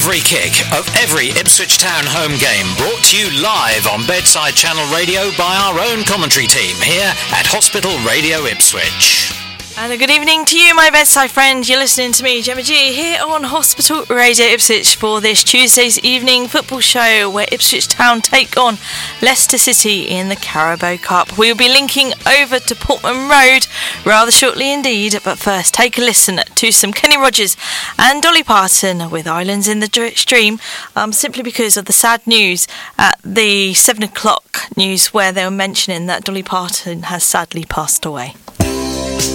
every kick of every Ipswich Town home game, brought to you live on Bedside Channel Radio by our own commentary team here at Hospital Radio Ipswich. And a good evening to you, my bedside friend. You're listening to me, Gemma G, here on Hospital Radio Ipswich for this Tuesday's evening football show where Ipswich Town take on Leicester City in the Carabao Cup. We'll be linking over to Portman Road rather shortly indeed, but first take a listen to some Kenny Rogers and Dolly Parton with Islands in the Stream, simply because of the sad news at the 7 o'clock news where they were mentioning that Dolly Parton has sadly passed away.